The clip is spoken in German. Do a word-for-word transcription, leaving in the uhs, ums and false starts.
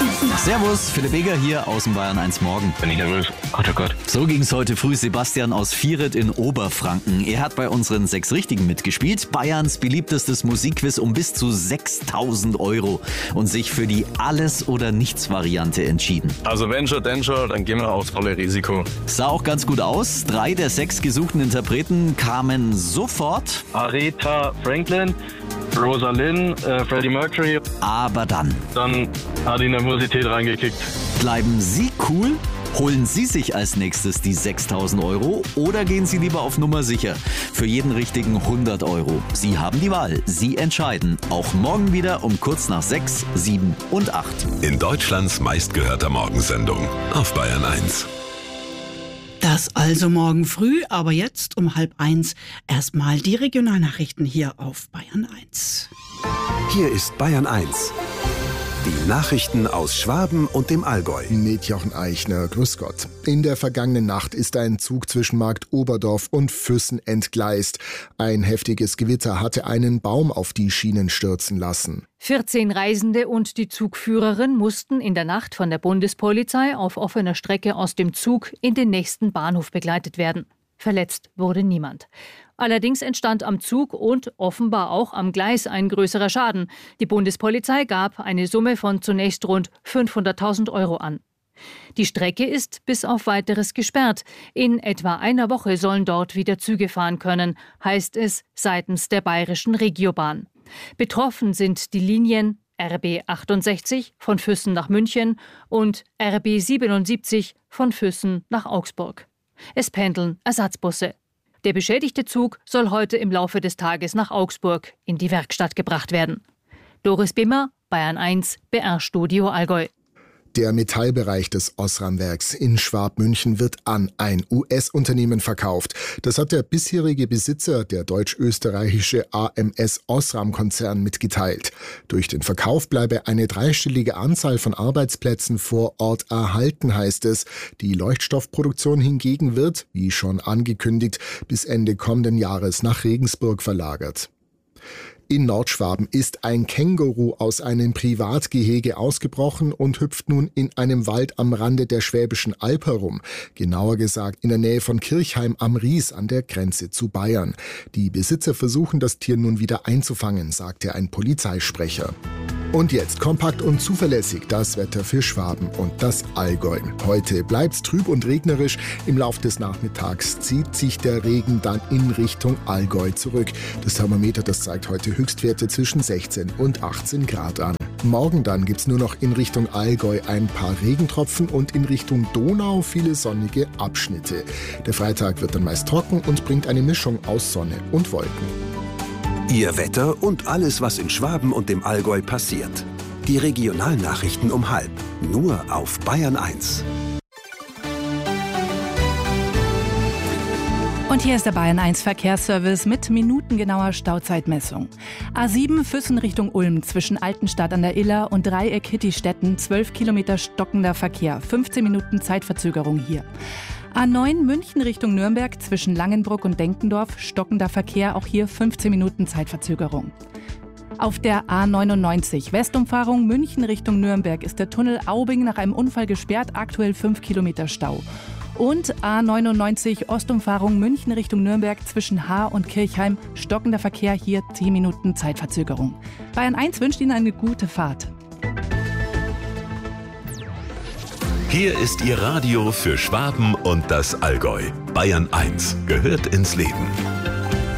Servus, Philipp Eger hier aus dem Bayern eins Morgen. Bin ich nervös. Gott, oh Gott. So ging's heute früh Sebastian aus Vieret in Oberfranken. Er hat bei unseren sechs Richtigen mitgespielt. Bayerns beliebtestes Musikquiz um bis zu sechstausend Euro und sich für die Alles-oder-Nichts-Variante entschieden. Also wenn schon, denn schon, dann gehen wir aufs volle Risiko. Sah auch ganz gut aus. Drei der sechs gesuchten Interpreten kamen sofort. Aretha Franklin, Rosalind, äh, Freddie Mercury. Aber dann Dann hat die Nervosität reingekickt. bleiben Sie cool? Holen Sie sich als nächstes die sechstausend Euro oder gehen Sie lieber auf Nummer sicher? Für jeden richtigen hundert Euro. Sie haben die Wahl. Sie entscheiden. Auch morgen wieder um kurz nach sechs, sieben und acht. In Deutschlands meistgehörter Morgensendung auf Bayern eins. Das also morgen früh, aber jetzt um halb eins erstmal die Regionalnachrichten hier auf Bayern eins. Hier ist Bayern eins. Die Nachrichten aus Schwaben und dem Allgäu. Mit Jochen Eichner, grüß Gott. In der vergangenen Nacht ist ein Zug zwischen Markt Oberdorf und Füssen entgleist. Ein heftiges Gewitter hatte einen Baum auf die Schienen stürzen lassen. vierzehn Reisende und die Zugführerin mussten in der Nacht von der Bundespolizei auf offener Strecke aus dem Zug in den nächsten Bahnhof begleitet werden. Verletzt wurde niemand. Allerdings entstand am Zug und offenbar auch am Gleis ein größerer Schaden. Die Bundespolizei gab eine Summe von zunächst rund fünfhunderttausend Euro an. Die Strecke ist bis auf Weiteres gesperrt. In etwa einer Woche sollen dort wieder Züge fahren können, heißt es seitens der bayerischen Regiobahn. Betroffen sind die Linien R B achtundsechzig von Füssen nach München und R B siebenundsiebzig von Füssen nach Augsburg. Es pendeln Ersatzbusse. Der beschädigte Zug soll heute im Laufe des Tages nach Augsburg in die Werkstatt gebracht werden. Doris Bimmer, Bayern eins, B R-Studio Allgäu. Der Metallbereich des Osram-Werks in Schwabmünchen wird an ein U S-Unternehmen verkauft. Das hat der bisherige Besitzer, der deutsch-österreichische A M S Osram-Konzern, mitgeteilt. Durch den Verkauf bleibe eine dreistellige Anzahl von Arbeitsplätzen vor Ort erhalten, heißt es. Die Leuchtstoffproduktion hingegen wird, wie schon angekündigt, bis Ende kommenden Jahres nach Regensburg verlagert. In Nordschwaben ist ein Känguru aus einem Privatgehege ausgebrochen und hüpft nun in einem Wald am Rande der Schwäbischen Alb herum. Genauer gesagt in der Nähe von Kirchheim am Ries an der Grenze zu Bayern. Die Besitzer versuchen, das Tier nun wieder einzufangen, sagte ein Polizeisprecher. Und jetzt kompakt und zuverlässig das Wetter für Schwaben und das Allgäu. Heute bleibt's trüb und regnerisch. Im Lauf des Nachmittags zieht sich der Regen dann in Richtung Allgäu zurück. Das Thermometer, das zeigt heute Höchstwerte zwischen sechzehn und achtzehn Grad an. Morgen dann gibt's nur noch in Richtung Allgäu ein paar Regentropfen und in Richtung Donau viele sonnige Abschnitte. Der Freitag wird dann meist trocken und bringt eine Mischung aus Sonne und Wolken. Ihr Wetter und alles, was in Schwaben und dem Allgäu passiert. Die Regionalnachrichten um halb. Nur auf Bayern eins. Und hier ist der Bayern eins Verkehrsservice mit minutengenauer Stauzeitmessung. A sieben Füssen Richtung Ulm zwischen Altenstadt an der Iller und Dreieck Hittistetten, zwölf Kilometer stockender Verkehr, fünfzehn Minuten Zeitverzögerung hier. A neun München Richtung Nürnberg zwischen Langenbruck und Denkendorf, stockender Verkehr, auch hier fünfzehn Minuten Zeitverzögerung. Auf der A neunundneunzig Westumfahrung München Richtung Nürnberg ist der Tunnel Aubing nach einem Unfall gesperrt, aktuell fünf Kilometer Stau. Und A neunundneunzig Ostumfahrung München Richtung Nürnberg zwischen Haar und Kirchheim, stockender Verkehr, hier zehn Minuten Zeitverzögerung. Bayern eins wünscht Ihnen eine gute Fahrt. Hier ist Ihr Radio für Schwaben und das Allgäu. Bayern eins gehört ins Leben.